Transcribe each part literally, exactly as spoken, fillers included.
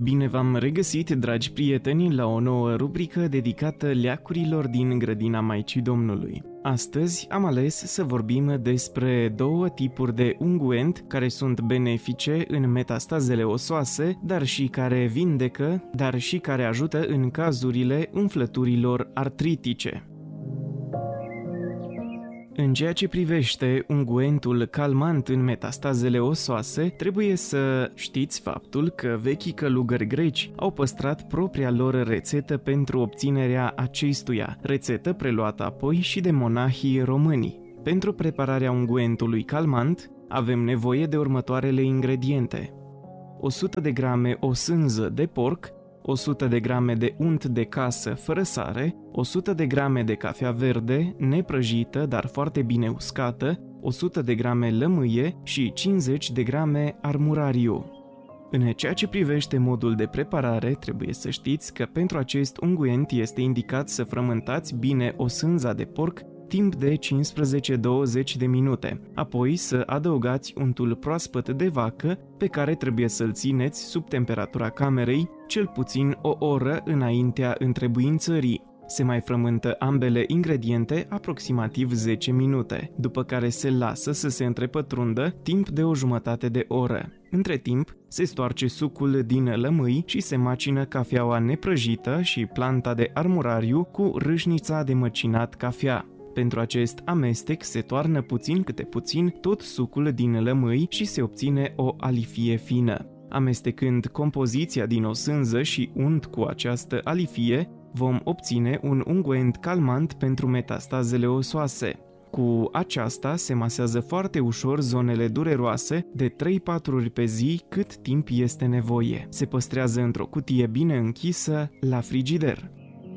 Bine v-am regăsit, dragi prieteni, la o nouă rubrică dedicată leacurilor din grădina Maicii Domnului. Astăzi am ales să vorbim despre două tipuri de unguent care sunt benefice în metastazele osoase, dar și care vindecă, dar și care ajută în cazurile umflăturilor artritice. În ceea ce privește unguentul calmant în metastazele osoase, trebuie să știți faptul că vechii călugări greci au păstrat propria lor rețetă pentru obținerea acestuia, rețetă preluată apoi și de monahii români. Pentru prepararea unguentului calmant avem nevoie de următoarele ingrediente: o sută de grame o sânză de porc, o sută de grame de unt de casă fără sare, o sută de grame de cafea verde, neprăjită, dar foarte bine uscată, o sută de grame lămâie și cincizeci de grame armurariu. În ceea ce privește modul de preparare, trebuie să știți că pentru acest unguent este indicat să frământați bine o sânza de porc timp de cincisprezece douăzeci de minute, apoi să adăugați untul proaspăt de vacă pe care trebuie să-l țineți sub temperatura camerei cel puțin o oră înaintea întrebuințării. Se mai frământă ambele ingrediente aproximativ zece minute, după care se lasă să se întrepătrundă timp de o jumătate de oră. Între timp, se stoarce sucul din lămâi și se macină cafeaua neprăjită și planta de armurariu cu râșnița de măcinat cafea. Pentru acest amestec se toarnă puțin câte puțin tot sucul din lămâi și se obține o alifie fină. Amestecând compoziția din o sânză și unt cu această alifie, vom obține un unguent calmant pentru metastazele osoase. Cu aceasta se masează foarte ușor zonele dureroase de trei-patru ori pe zi cât timp este nevoie. Se păstrează într-o cutie bine închisă la frigider.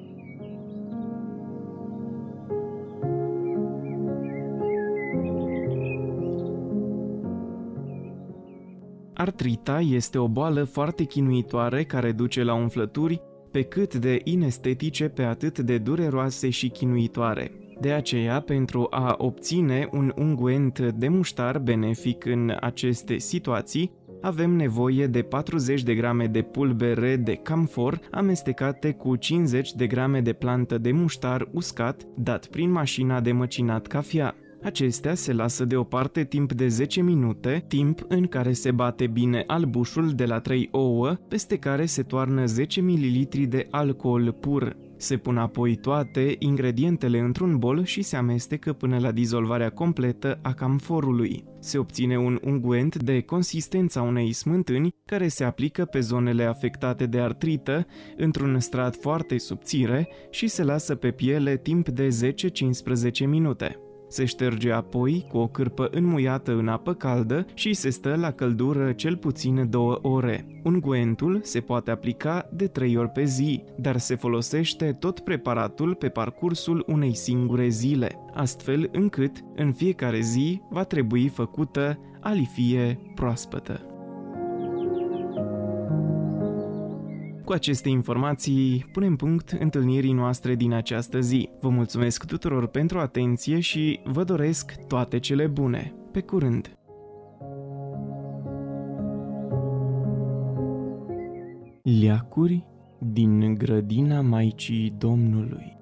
Artrita este o boală foarte chinuitoare care duce la umflături, pe cât de inestetice, pe atât de dureroase și chinuitoare. De aceea, pentru a obține un unguent de muștar benefic în aceste situații, avem nevoie de patruzeci de grame de pulbere de camfor amestecate cu cincizeci de grame de plantă de muștar uscat, dat prin mașina de măcinat cafea. Acestea se lasă deoparte timp de zece minute, timp în care se bate bine albușul de la trei ouă, peste care se toarnă zece mililitri de alcool pur. Se pun apoi toate ingredientele într-un bol și se amestecă până la dizolvarea completă a camforului. Se obține un unguent de consistența unei smântâni care se aplică pe zonele afectate de artrită într-un strat foarte subțire și se lasă pe piele timp de zece-cincisprezece minute. Se șterge apoi cu o cârpă înmuiată în apă caldă și se stă la căldură cel puțin două ore. Unguentul se poate aplica de trei ori pe zi, dar se folosește tot preparatul pe parcursul unei singure zile, astfel încât în fiecare zi va trebui făcută alifie proaspătă. Cu aceste informații punem punct întâlnirii noastre din această zi. Vă mulțumesc tuturor pentru atenție și vă doresc toate cele bune. Pe curând! Leacuri din grădina Maicii Domnului.